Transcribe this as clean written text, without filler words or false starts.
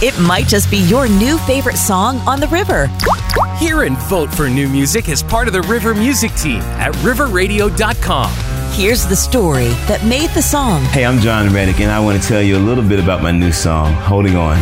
It might just be your new favorite song on the river. Hear and vote for new music as part of the River Music Team at riverradio.com. Here's the story that made the song. Hey, I'm John Reddick, and I want to tell you a little bit about my new song, Holding On.